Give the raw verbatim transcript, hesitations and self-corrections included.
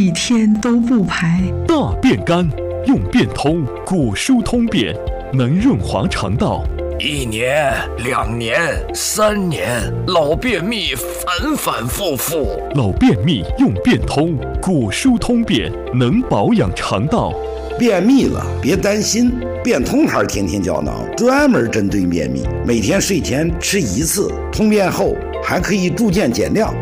一天都不排。 大便干，用便通骨疏通便，能润滑肠道。 一年、两年、三年，老便秘反反复复。 老便秘用便通骨疏通便，能保养肠道。 便秘了别担心，便通牌天天胶囊专门针对便秘，每天睡前吃一次，通便后还可以逐渐减量。